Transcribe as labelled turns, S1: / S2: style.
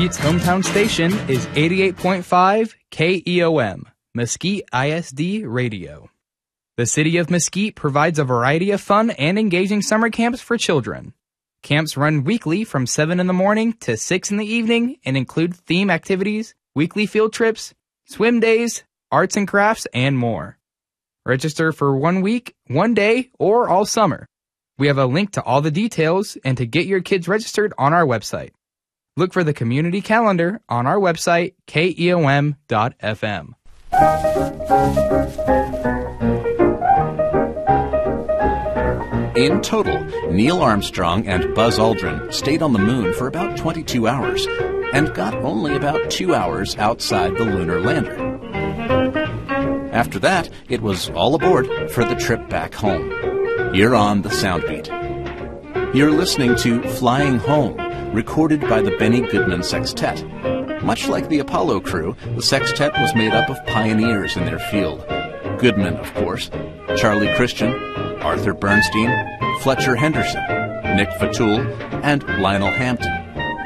S1: Mesquite's hometown station is 88.5 KEOM, Mesquite ISD Radio. The City of Mesquite provides a variety of fun and engaging summer camps for children. Camps run weekly from 7 in the morning to 6 in the evening and include theme activities, weekly field trips, swim days, arts and crafts, and more. Register for 1 week, 1 day, or all summer. We have a link to all the details and to get your kids registered on our website. Look for the community calendar on our website, keom.fm.
S2: In total, Neil Armstrong and Buzz Aldrin stayed on the moon for about 22 hours and got only about 2 hours outside the lunar lander. After that, it was all aboard for the trip back home. You're on the Soundbeat. You're listening to Flying Home, recorded by the Benny Goodman Sextet. Much like the Apollo crew, the sextet was made up of pioneers in their field. Goodman, of course, Charlie Christian, Arthur Bernstein, Fletcher Henderson, Nick Fatul, and Lionel Hampton.